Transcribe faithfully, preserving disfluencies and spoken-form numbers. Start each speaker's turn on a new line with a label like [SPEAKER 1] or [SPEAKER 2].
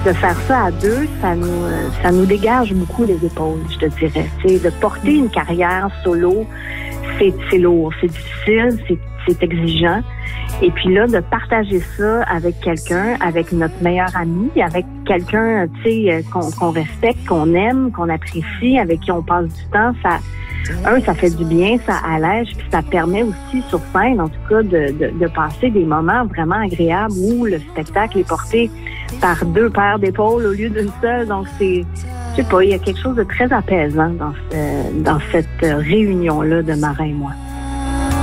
[SPEAKER 1] de faire ça à deux, ça nous, ça nous dégage beaucoup les épaules, je te dirais. T'sais, de porter une carrière solo, c'est, c'est lourd, c'est difficile, c'est, c'est exigeant. Et puis là, de partager ça avec quelqu'un, avec notre meilleur ami, avec quelqu'un, tu sais, qu'on, qu'on respecte, qu'on aime, qu'on apprécie, avec qui on passe du temps, ça, un, ça fait du bien, ça allège, puis ça permet aussi sur scène, en tout cas, de, de, de passer des moments vraiment agréables où le spectacle est porté par deux paires d'épaules au lieu d'une seule. Donc, c'est, je sais pas, il y a quelque chose de très apaisant dans, ce, dans cette réunion-là de Marin et moi.